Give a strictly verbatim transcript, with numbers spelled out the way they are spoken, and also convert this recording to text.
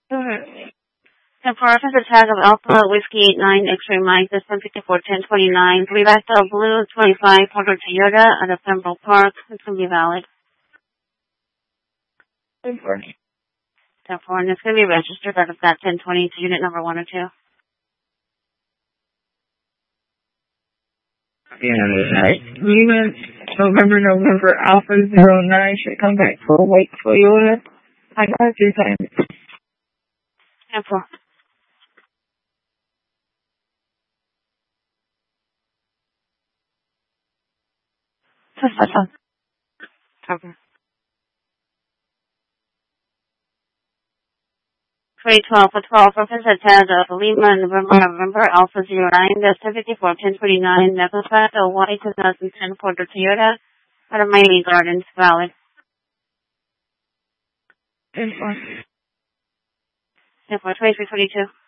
Mm-hmm. The process attack of Alpha Whiskey eight nine X-ray Mike, the ten fifty-four ten twenty-nine, three Vector Blue twenty-five, Porter Toyota out of Pembroke Park. It's going to be valid. Therefore. Therefore, and it's going to be registered out of that ten twenty to unit number one or two. Yeah, right. Lima, November, November, Alpha zero nine should come back for a wait Toyota. I got your time. Therefore. Okay. twenty twelve for twelve purpose attack of Lima, November, November, Alpha zero nine, the ten fifty-four ten twenty-nine, Necklace Flat, the Y twenty ten Porter Toyota out of Miami Gardens, valid. Therefore. Therefore, twenty-three twenty-two.